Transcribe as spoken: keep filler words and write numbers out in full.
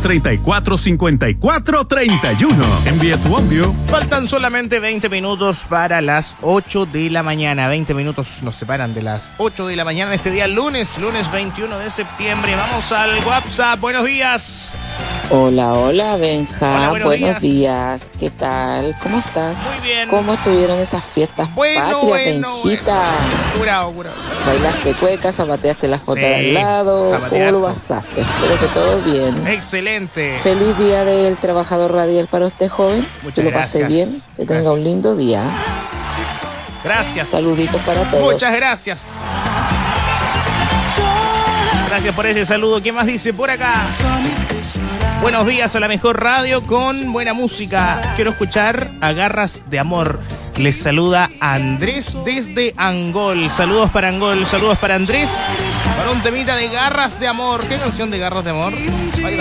treinta y cuatro, cincuenta y cuatro, treinta y uno. Envía tu audio. Faltan solamente veinte minutos para las ocho de la mañana. veinte minutos nos separan de las ocho de la mañana este día lunes, lunes veintiuno de septiembre. Vamos al WhatsApp. Buenos días. Hola, hola, Benja. Hola, buenos, buenos días. días. ¿Qué tal? ¿Cómo estás? Muy bien. ¿Cómo estuvieron esas fiestas Bueno, patrias, bueno, Benjita? bueno. Curado, curado. ¿Bailaste cueca? ¿Zapateaste la foto Sí, de al lado? zapatear. ¿Cómo lo pasaste? Espero que todo bien. Excelente. Feliz día del trabajador radial para usted, joven. Muchas que lo pase gracias. bien. Que tenga Gracias. un lindo día. Gracias. Saluditos para todos. Muchas gracias. Gracias por ese saludo. ¿Quién más dice por acá? Buenos días a la mejor radio con buena música. Quiero escuchar a Garras de Amor. Les saluda Andrés desde Angol. Saludos para Angol, saludos para Andrés. Para un temita de Garras de Amor. ¿Qué canción de Garras de Amor? Ay,